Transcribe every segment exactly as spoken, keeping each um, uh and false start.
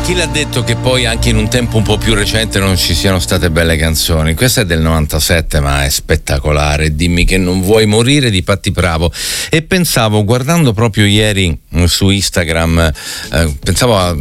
chi l'ha detto che poi anche in un tempo un po' più recente non ci siano state belle canzoni? Questa è del novantasette, ma è spettacolare. Dimmi che non vuoi morire di Patti Bravo. E pensavo, guardando proprio ieri su Instagram, eh, pensavo a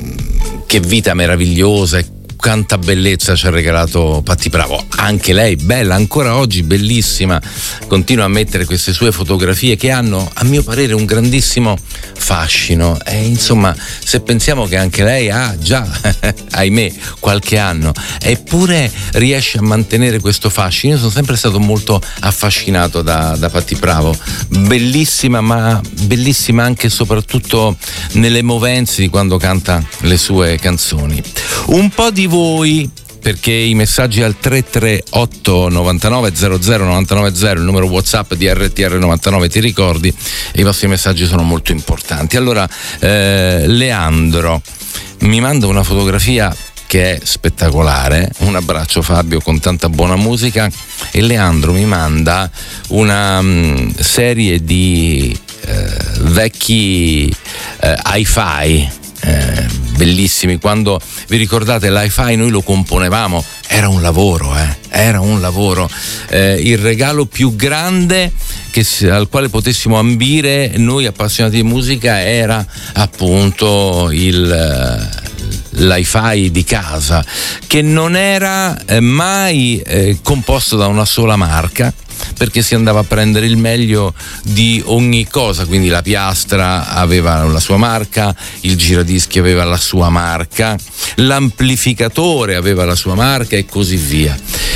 che vita meravigliosa e quanta bellezza ci ha regalato Patti Bravo. Anche lei bella, ancora oggi bellissima, continua a mettere queste sue fotografie che hanno, a mio parere, un grandissimo fascino. E insomma, se pensiamo che anche lei ha già ahimè qualche anno, eppure riesce a mantenere questo fascino. Io sono sempre stato molto affascinato da, da Patti Bravo, bellissima, ma bellissima anche e soprattutto nelle movenze di quando canta le sue canzoni. Un po' di voi, perché i messaggi al tre tre otto novantanove zero zero novantanove zero, il numero WhatsApp di R T R novantanove, ti ricordi? I vostri messaggi sono molto importanti. Allora, eh, Leandro mi manda una fotografia che è spettacolare. Un abbraccio Fabio, con tanta buona musica. E Leandro mi manda una um, serie di eh, vecchi eh, hi-fi eh, bellissimi. Quando vi ricordate l'hi-fi noi lo componevamo, era un lavoro, eh? era un lavoro. Eh, il regalo più grande che, al quale potessimo ambire noi appassionati di musica era appunto il l'hi-fi di casa, che non era eh, mai eh, composto da una sola marca, perché si andava a prendere il meglio di ogni cosa. Quindi la piastra aveva la sua marca, il giradischi aveva la sua marca, l'amplificatore aveva la sua marca e così via.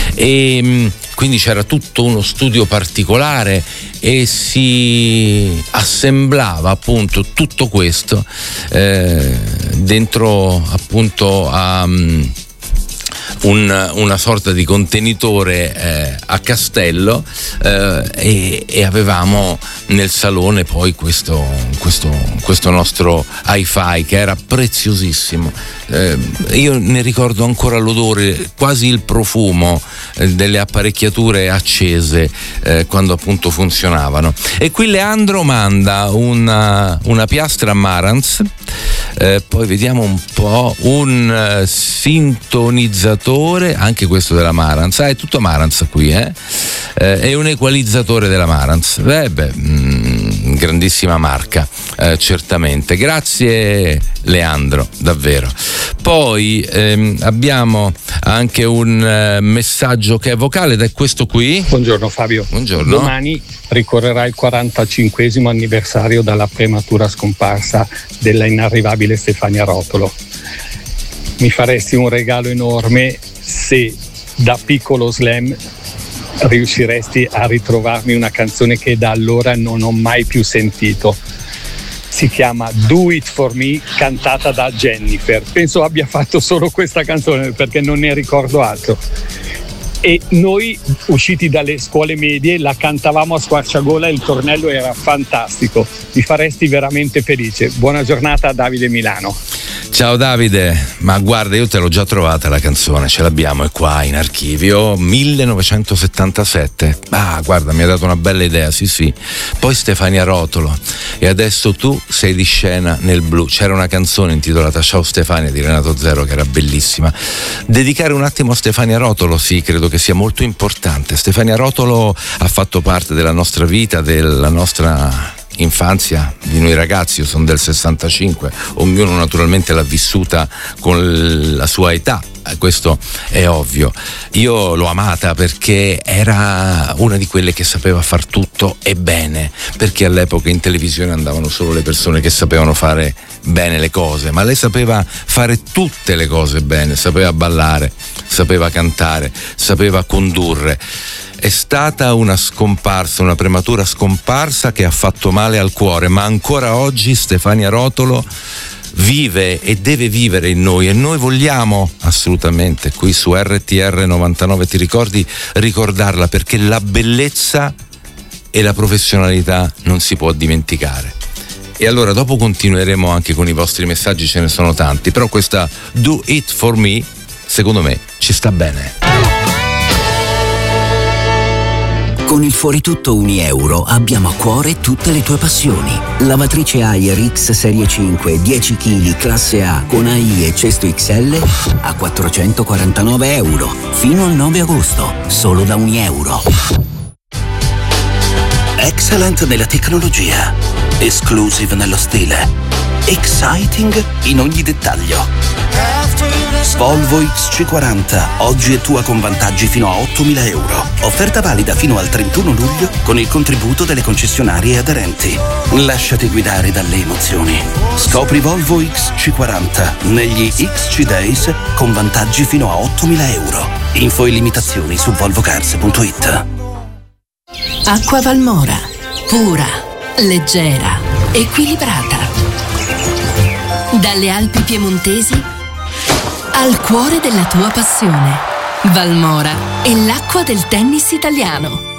E quindi c'era tutto uno studio particolare e si assemblava appunto tutto questo eh, dentro appunto a um, Un, una sorta di contenitore eh, a castello eh, e, e avevamo nel salone poi questo, questo, questo nostro hi-fi che era preziosissimo. Eh, io ne ricordo ancora l'odore, quasi il profumo eh, delle apparecchiature accese eh, quando appunto funzionavano. E qui Leandro manda una, una piastra Marantz, eh, poi vediamo un po', un uh, sintonizzatore, anche questo della Marantz, ah, è tutto Marantz qui, eh? Eh, è un equalizzatore della Marantz, eh beh, mh, grandissima marca, eh, certamente. Grazie Leandro, davvero. Poi ehm, abbiamo anche un eh, messaggio che è vocale ed è questo qui. Buongiorno Fabio. Buongiorno. Domani ricorrerà il quarantacinquesimo anniversario dalla prematura scomparsa della inarrivabile Stefania Rotolo. Mi faresti un regalo enorme se da piccolo slam riusciresti a ritrovarmi una canzone che da allora non ho mai più sentito. Si chiama Do It For Me, cantata da Jennifer. Penso abbia fatto solo questa canzone perché non ne ricordo altro. E noi, usciti dalle scuole medie, la cantavamo a squarciagola e il tornello era fantastico. Mi faresti veramente felice. Buona giornata, Davide Milano. Ciao Davide, ma guarda, io te l'ho già trovata la canzone, ce l'abbiamo, è qua in archivio, millenovecentosettantasette. Ah, guarda, mi ha dato una bella idea, sì sì. Poi Stefania Rotolo, e adesso tu sei di scena nel blu. C'era una canzone intitolata Ciao Stefania di Renato Zero che era bellissima. Dedicare un attimo a Stefania Rotolo, sì, credo che sia molto importante. Stefania Rotolo ha fatto parte della nostra vita, della nostra infanzia, di noi ragazzi. Io sono del sessantacinque, ognuno naturalmente l'ha vissuta con la sua età, questo è ovvio. Io l'ho amata perché era una di quelle che sapeva far tutto e bene, perché all'epoca in televisione andavano solo le persone che sapevano fare bene le cose, ma lei sapeva fare tutte le cose bene, sapeva ballare, sapeva cantare, sapeva condurre. È stata una scomparsa, una prematura scomparsa che ha fatto male al cuore, ma ancora oggi Stefania Rotolo vive e deve vivere in noi, e noi vogliamo assolutamente qui su R T R novantanove, ti ricordi, ricordarla, perché la bellezza e la professionalità non si può dimenticare. E allora dopo continueremo anche con i vostri messaggi, ce ne sono tanti, però questa Do It For Me secondo me ci sta bene. Con il fuori tutto Unieuro abbiamo a cuore tutte le tue passioni. Lavatrice Haier X Serie cinque dieci chili classe A con A I e cesto X L a quattrocentoquarantanove euro fino al nove agosto, solo da Unieuro. Excellent nella tecnologia, exclusive nello stile, exciting in ogni dettaglio. Volvo X C quaranta, oggi è tua con vantaggi fino a ottomila euro. Offerta valida fino al trentuno luglio con il contributo delle concessionarie aderenti. Lasciati guidare dalle emozioni. Scopri Volvo X C quaranta negli X C Days con vantaggi fino a ottomila euro. Info e limitazioni su volvocars punto it. Acqua Valmora, pura, leggera, equilibrata. Dalle Alpi piemontesi al cuore della tua passione. Valmora è l'acqua del tennis italiano.